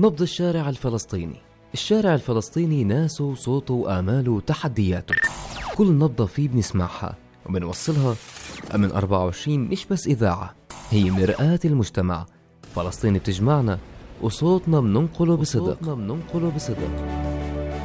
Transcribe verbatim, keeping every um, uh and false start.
نبض الشارع الفلسطيني. الشارع الفلسطيني ناسه وصوته وآماله وتحدياته، كل نبضة فيه بنسمعها وبنوصلها. من أربعة وعشرين مش بس إذاعة، هي مرآة المجتمع. فلسطين بتجمعنا وصوتنا بننقله بصدق.